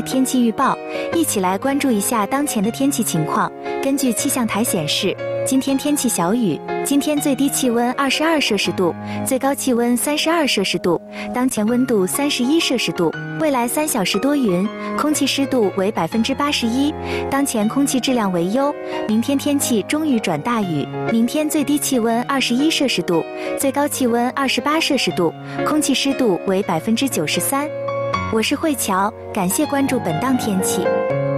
天气预报，一起来关注一下当前的天气情况。根据气象台显示，今天天气小雨，今天最低气温22摄氏度，最高气温32摄氏度，当前温度31摄氏度。未来3小时多云，空气湿度为81%，当前空气质量为优。明天天气中雨转大雨，明天最低气温21摄氏度，最高气温28摄氏度，空气湿度为93%。我是慧乔，感谢关注本档天气。